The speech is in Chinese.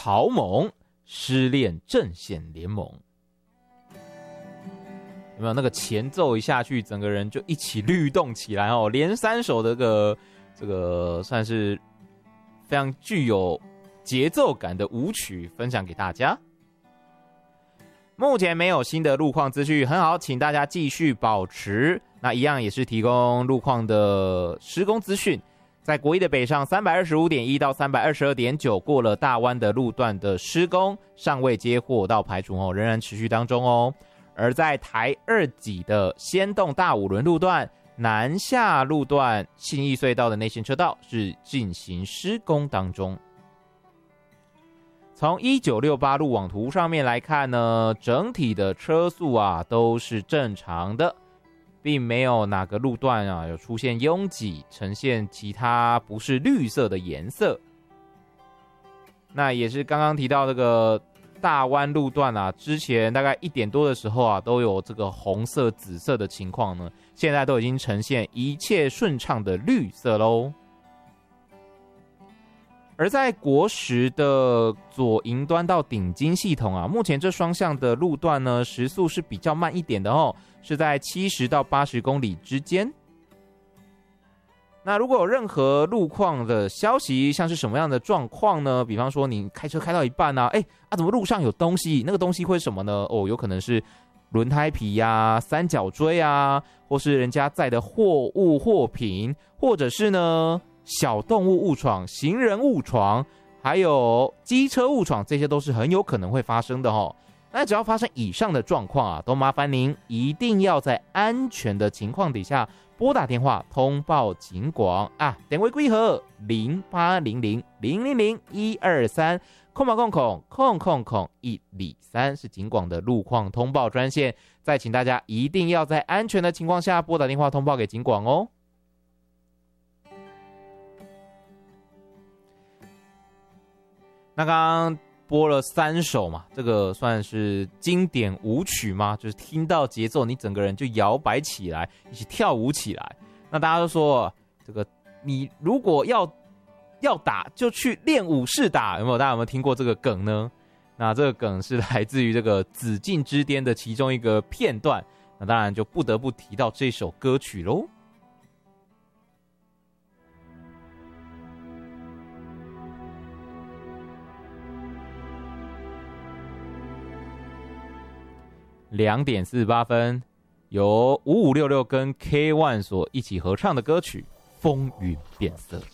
草蜢失恋阵线联盟。有没有那个前奏一下去，整个人就一起律动起来哦？连3首的这个算是非常具有节奏感的舞曲，分享给大家。目前没有新的路况资讯，很好，请大家继续保持。那一样也是提供路况的施工资讯。在国一的北上 325.1 到 322.9 过了大湾的路段的施工尚未接获到排除哦，仍然持续当中哦。而在台2己的先动大五轮路段南下路段信义隧道的内线车道是进行施工当中。从1968路网图上面来看呢，整体的车速啊都是正常的，并没有哪个路段啊有出现拥挤，呈现其他不是绿色的颜色。那也是刚刚提到这个大湾路段啊，之前大概1点多的时候啊，都有这个红色、紫色的情况呢，现在都已经呈现一切顺畅的绿色喽。而在国10的左营端到顶金系统啊，目前这双向的路段呢，时速是比较慢一点的哦，是在70到80公里之间。那如果有任何路况的消息，像是什么样的状况呢？比方说你开车开到一半啊，怎么路上有东西？那个东西会是什么呢？有可能是轮胎皮啊、三角锥啊，或是人家载的货物货品，或者是呢小动物误闯、行人误闯，还有机车误闯，这些都是很有可能会发生的哦。那只要发生以上的状况啊，都麻烦您一定要在安全的情况底下拨打电话通报警广啊，电话几号？0800-000-123，空空空空空空123是警广的路况通报专线。再请大家一定要在安全的情况下拨打电话通报给警广哦。那刚刚播了3首嘛，这个算是经典舞曲吗？就是听到节奏，你整个人就摇摆起来，一起跳舞起来。那大家都说，这个你如果要打，就去练武士打，有没有？大家有没有听过这个梗呢？那这个梗是来自于这个《紫禁之巅》的其中一个片段。那当然就不得不提到这首歌曲喽。2点48分，由5566跟 K1 所一起合唱的歌曲《风云变色》。